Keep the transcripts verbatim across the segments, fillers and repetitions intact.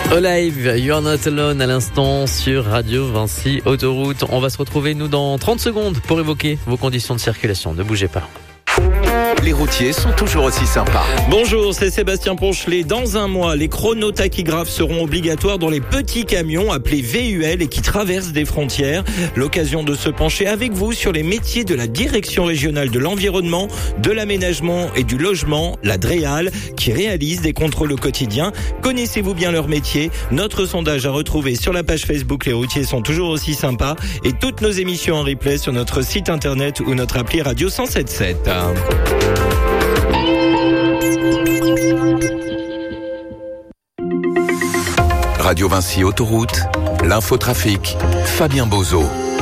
Alive, You're Not Alone à l'instant sur Radio Vinci Autoroute. On va se retrouver nous dans trente secondes pour évoquer vos conditions de circulation. Ne bougez pas. Les routiers sont toujours aussi sympas. Bonjour, c'est Sébastien Ponchelet. Dans un mois, les chronotachygraphes seront obligatoires dans les petits camions appelés V U L et qui traversent des frontières. L'occasion de se pencher avec vous sur les métiers de la Direction régionale de l'environnement, de l'aménagement et du logement, la DREAL, qui réalise des contrôles au quotidien. Connaissez-vous bien leur métier? Notre sondage à retrouver sur la page Facebook Les routiers sont toujours aussi sympas et toutes nos émissions en replay sur notre site internet ou notre appli Radio cent sept sept. Radio Vinci Autoroute, l'infotrafic, Fabien Bozo.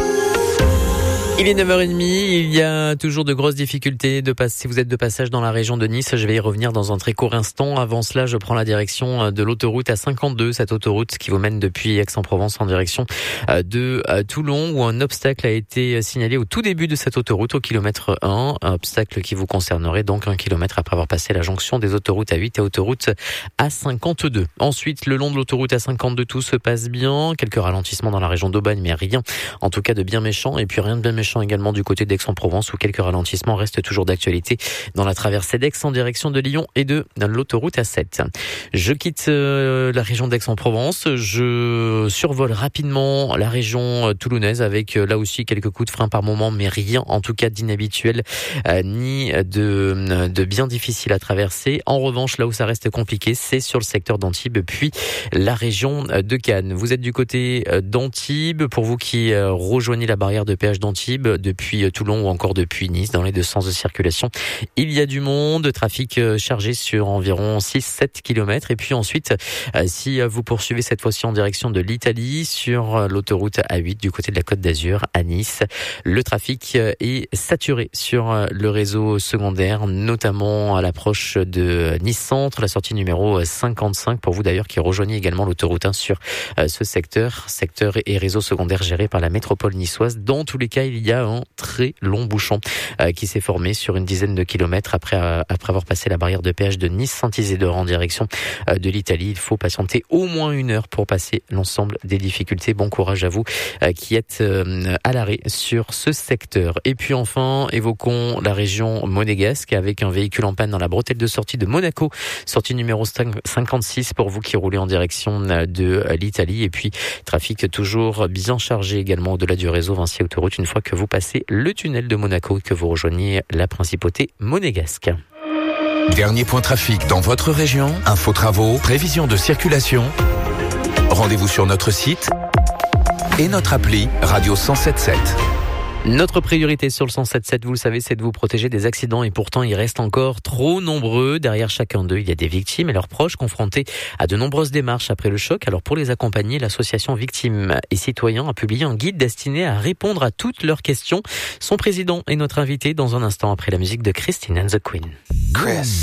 Il est neuf heures trente, il y a toujours de grosses difficultés de passer. Si vous êtes de passage dans la région de Nice, je vais y revenir dans un très court instant. Avant cela, je prends la direction de l'autoroute A cinquante-deux, cette autoroute qui vous mène depuis Aix-en-Provence en direction de Toulon, où un obstacle a été signalé au tout début de cette autoroute, au kilomètre un. Un obstacle qui vous concernerait donc un kilomètre après avoir passé la jonction des autoroutes A huit et autoroute A cinquante-deux. Ensuite, le long de l'autoroute A cinquante-deux, tout se passe bien. Quelques ralentissements dans la région d'Aubagne, mais rien, en tout cas, de bien méchant. Et puis rien de bien méchant également du côté d'Aix-en-Provence, où quelques ralentissements restent toujours d'actualité dans la traversée d'Aix en direction de Lyon et de l'autoroute A sept. Je quitte euh, la région d'Aix-en-Provence, je survole rapidement la région toulonnaise avec euh, là aussi quelques coups de frein par moment, mais rien en tout cas d'inhabituel euh, ni de, de bien difficile à traverser. En revanche, là où ça reste compliqué, c'est sur le secteur d'Antibes puis la région de Cannes. Vous êtes du côté d'Antibes, pour vous qui euh, rejoignez la barrière de péage d'Antibes depuis Toulon ou encore depuis Nice, dans les deux sens de circulation, il y a du monde, trafic chargé sur environ six à sept kilomètres. Et puis ensuite, si vous poursuivez cette fois-ci en direction de l'Italie, sur l'autoroute A huit du côté de la Côte d'Azur à Nice, le trafic est saturé sur le réseau secondaire, notamment à l'approche de Nice Centre, la sortie numéro cinquante-cinq, pour vous d'ailleurs qui rejoignez également l'autoroute un sur ce secteur, secteur et réseau secondaire géré par la métropole niçoise. Dans tous les cas, il y a un très long bouchon euh, qui s'est formé sur une dizaine de kilomètres après, euh, après avoir passé la barrière de péage de Nice-Saint-Isidore en direction euh, de l'Italie. Il faut patienter au moins une heure pour passer l'ensemble des difficultés. Bon courage à vous euh, qui êtes euh, à l'arrêt sur ce secteur. Et puis enfin, évoquons la région monégasque avec un véhicule en panne dans la bretelle de sortie de Monaco, sortie numéro cinquante-six pour vous qui roulez en direction de l'Italie. Et puis trafic toujours bien chargé également au-delà du réseau Vinci Autoroute une fois que vous passez le tunnel de Monaco et que vous rejoignez la principauté monégasque. Dernier point trafic dans votre région, info travaux, prévision de circulation. Rendez-vous sur notre site et notre appli Radio cent sept sept. Notre priorité sur le cent sept sept, vous le savez, c'est de vous protéger des accidents et pourtant ils restent encore trop nombreux. Derrière chacun d'eux, il y a des victimes et leurs proches confrontés à de nombreuses démarches après le choc. Alors pour les accompagner, l'association Victimes et Citoyens a publié un guide destiné à répondre à toutes leurs questions. Son président est notre invité dans un instant après la musique de Christine and the Queen. Chris.